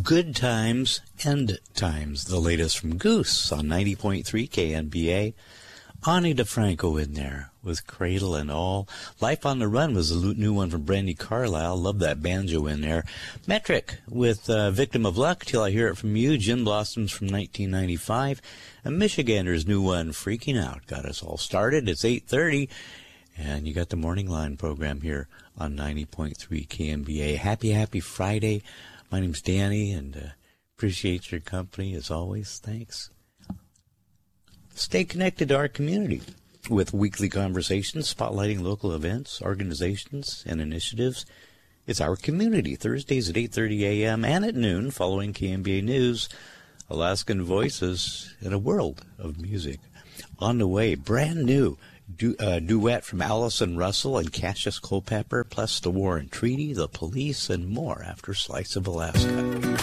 Good Times, End Times, the latest from Goose on 90.3 KNBA. Ani DeFranco in there with Cradle and All. Life on the Run was a new one from Brandi Carlile. Love that banjo in there. Metric with Victim of Luck, Till I Hear It From You. Gin Blossoms from 1995. And Michigander's new one, Freaking Out, got us all started. It's 8:30, and you got the Morning Line program here on 90.3 KNBA. Happy Friday. My name's Danny, and appreciate your company as always. Thanks. Stay connected to our community with weekly conversations spotlighting local events, organizations, and initiatives. It's Our Community, Thursdays at 8:30 a.m. and at noon following KNBA News. Alaskan Voices in a world of music. On the way, brand new duet from Allison Russell and Cassius Culpepper, plus the War and Treaty, the Police, and more after Slice of Alaska.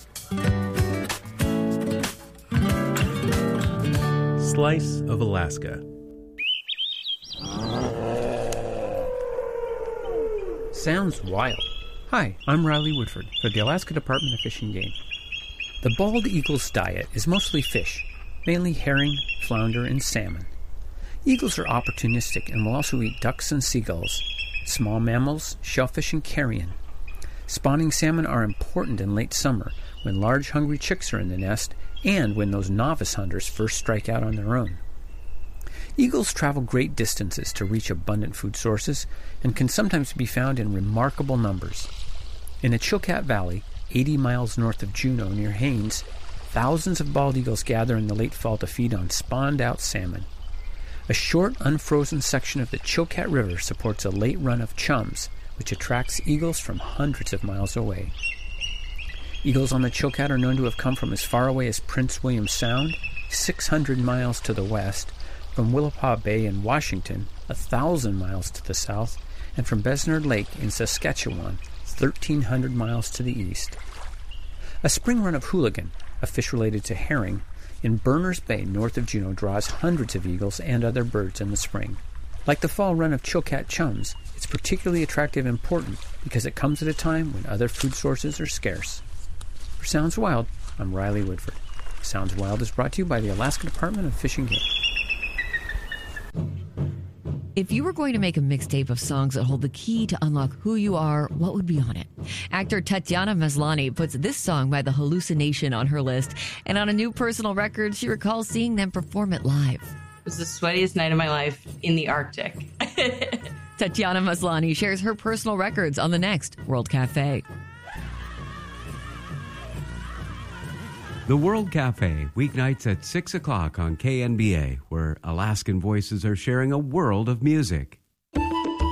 Slice of Alaska. Sounds wild. Hi, I'm Riley Woodford for the Alaska Department of Fish and Game. The bald eagle's diet is mostly fish, mainly herring, flounder, and salmon. Eagles are opportunistic and will also eat ducks and seagulls, small mammals, shellfish, and carrion. Spawning salmon are important in late summer when large hungry chicks are in the nest and when those novice hunters first strike out on their own. Eagles travel great distances to reach abundant food sources and can sometimes be found in remarkable numbers. In the Chilkat Valley, 80 miles north of Juneau near Haines, thousands of bald eagles gather in the late fall to feed on spawned-out salmon. A short, unfrozen section of the Chilkat River supports a late run of chums, which attracts eagles from hundreds of miles away. Eagles on the Chilkat are known to have come from as far away as Prince William Sound, 600 miles to the west, from Willapa Bay in Washington, 1,000 miles to the south, and from Besnard Lake in Saskatchewan, 1,300 miles to the east. A spring run of hooligan, a fish related to herring, in Berners Bay north of Juneau draws hundreds of eagles and other birds in the spring. Like the fall run of Chilkat chums, it's particularly attractive and important because it comes at a time when other food sources are scarce. For Sounds Wild, I'm Riley Woodford. Sounds Wild is brought to you by the Alaska Department of Fish and Game. If you were going to make a mixtape of songs that hold the key to unlock who you are, what would be on it? Actor Tatiana Maslany puts this song by The Hallucination on her list, and on a new personal record, she recalls seeing them perform it live. It was the sweatiest night of my life in the Arctic. Tatiana Maslany shares her personal records on the next World Cafe. The World Cafe, weeknights at 6 o'clock on KNBA, where Alaskan voices are sharing a world of music.